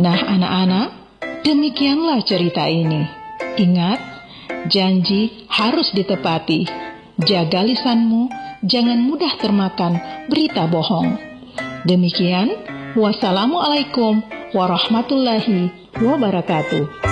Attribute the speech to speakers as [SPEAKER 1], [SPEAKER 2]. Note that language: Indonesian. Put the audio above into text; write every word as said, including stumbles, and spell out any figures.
[SPEAKER 1] Nah anak-anak, demikianlah cerita ini. Ingat, janji harus ditepati. Jaga lisanmu, jangan mudah termakan berita bohong. Demikian, wassalamualaikum warahmatullahi wabarakatuh.